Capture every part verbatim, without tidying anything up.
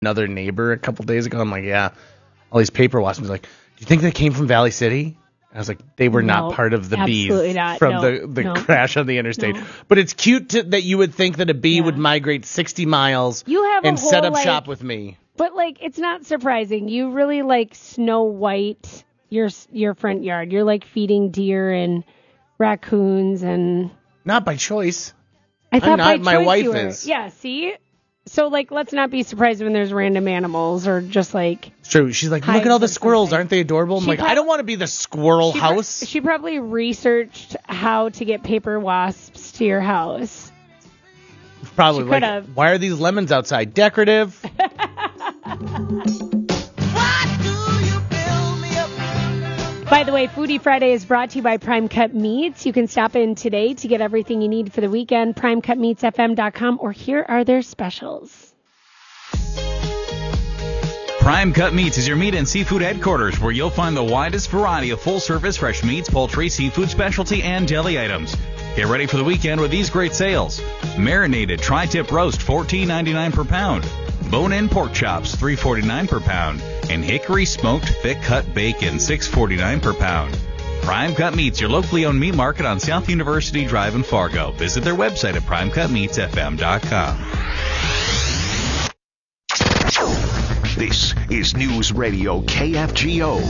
another neighbor a couple days ago. I'm like, yeah, all these paper wasps. He's like, do you think they came from Valley City? I was like, they were no, not part of the bees not. from no, the, the no. crash on the interstate. No. But it's cute to, that you would think that a bee yeah. would migrate sixty miles you have and a whole, set up like, shop with me. But, like, it's not surprising. You really, like, Snow White your your front yard. You're, like, feeding deer and raccoons and... Not by choice. I thought I'm not. by My choice wife you were. is. Yeah, see? So, like, let's not be surprised when there's random animals or just, like... It's true. She's like, look at all the squirrels. Something. Aren't they adorable? I'm she like, prob- I don't want to be the squirrel she house. Pro- she probably researched how to get paper wasps to your house. Probably. She like, could've. why are these lemons outside? Decorative. By the way, Foodie Friday is brought to you by Prime Cut Meats. You can stop in today to get everything you need for the weekend. prime cut meats f m dot com, or here are their specials. Prime Cut Meats is your meat and seafood headquarters, where you'll find the widest variety of full-service fresh meats, poultry, seafood, specialty, and deli items. Get ready for the weekend with these great sales. Marinated tri-tip roast, fourteen ninety-nine per pound. Bone-in pork chops, three forty-nine per pound. And hickory smoked thick-cut bacon, six forty-nine per pound. Prime Cut Meats, your locally owned meat market on South University Drive in Fargo. Visit their website at prime cut meats f m dot com. This is News Radio K F G O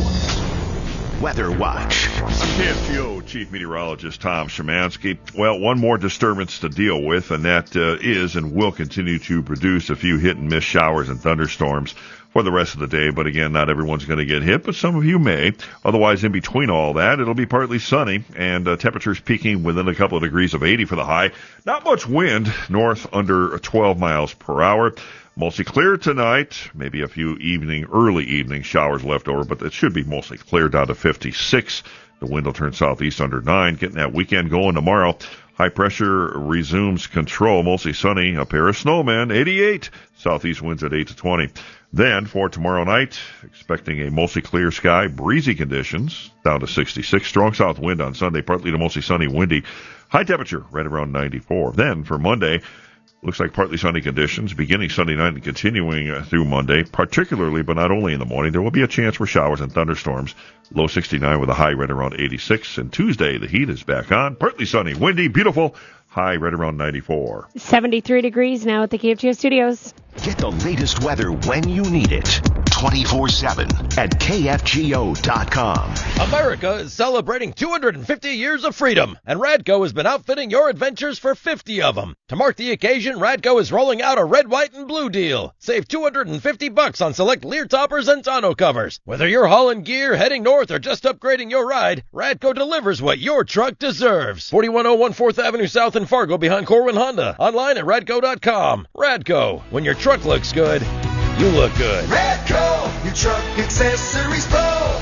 Weather Watch. I'm K F G O Chief Meteorologist Tom Szymanski. Well, one more disturbance to deal with, and that uh, is and will continue to produce a few hit-and-miss showers and thunderstorms for the rest of the day. But again, not everyone's going to get hit, but some of you may. Otherwise, in between all that, it'll be partly sunny, and uh, temperatures peaking within a couple of degrees of eighty for the high. Not much wind, north under twelve miles per hour. Mostly clear tonight, maybe a few evening, early evening showers left over, but it should be mostly clear down to fifty-six. The wind will turn southeast under nine, getting that weekend going tomorrow. High pressure resumes control, mostly sunny, a pair of snowmen, eighty-eight. Southeast winds at eight to twenty. Then for tomorrow night, expecting a mostly clear sky, breezy conditions, down to sixty-six. Strong south wind on Sunday, partly to mostly sunny, windy. High temperature right around ninety-four. Then for Monday, looks like partly sunny conditions, beginning Sunday night and continuing uh, through Monday, particularly, but not only in the morning. There will be a chance for showers and thunderstorms. Low sixty-nine with a high right around eighty-six. And Tuesday, the heat is back on. Partly sunny, windy, beautiful. High right around ninety-four. seventy-three degrees now at the K F G O studios. Get the latest weather when you need it. twenty-four seven at K F G O dot com. America is celebrating two hundred fifty years of freedom, and Radco has been outfitting your adventures for fifty of them. To mark the occasion, Radco is rolling out a red, white, and blue deal. Save two hundred fifty bucks on select Lear toppers and tonneau covers. Whether you're hauling gear, heading north, or just upgrading your ride, Radco delivers what your truck deserves. forty-one oh one fourth Avenue South in Fargo behind Corwin Honda. Online at radco dot com. Radco, when your truck looks good, you look good. Radco, your truck accessories pro.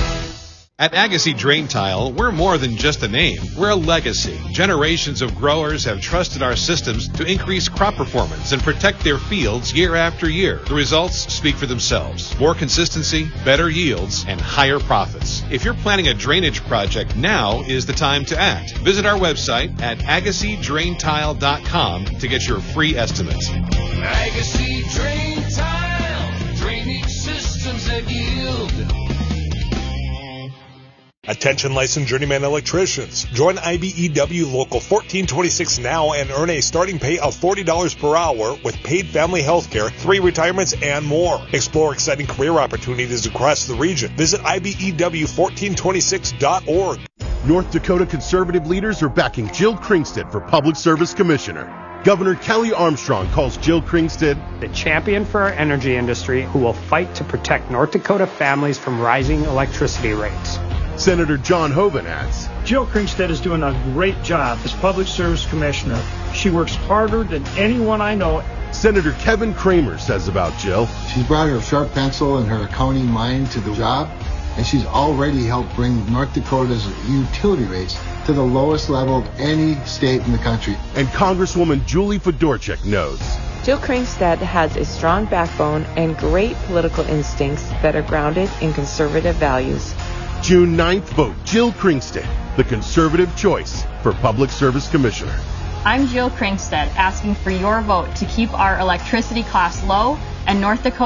At Agassi Drain Tile, we're more than just a name. We're a legacy. Generations of growers have trusted our systems to increase crop performance and protect their fields year after year. The results speak for themselves. More consistency, better yields, and higher profits. If you're planning a drainage project, now is the time to act. Visit our website at agassi drain tile dot com to get your free estimate. Agassi Drain Tile, drainage systems that yield. Attention licensed journeyman electricians. Join I B E W Local fourteen twenty-six now and earn a starting pay of forty dollars per hour with paid family health care, three retirements, and more. Explore exciting career opportunities across the region. Visit I B E W fourteen twenty-six dot org. North Dakota conservative leaders are backing Jill Kringstad for Public Service Commissioner. Governor Kelly Armstrong calls Jill Kringstad the champion for our energy industry who will fight to protect North Dakota families from rising electricity rates. Senator John Hoeven adds, Jill Kringstad is doing a great job as Public Service Commissioner. She works harder than anyone I know. Senator Kevin Kramer says about Jill, she's brought her sharp pencil and her accounting mind to the job, and she's already helped bring North Dakota's utility rates to the lowest level of any state in the country. And Congresswoman Julie Fedorchak knows, Jill Kringstad has a strong backbone and great political instincts that are grounded in conservative values. June ninth, vote Jill Kringstad, the conservative choice for Public Service Commissioner. I'm Jill Kringstead, asking for your vote to keep our electricity costs low and North Dakota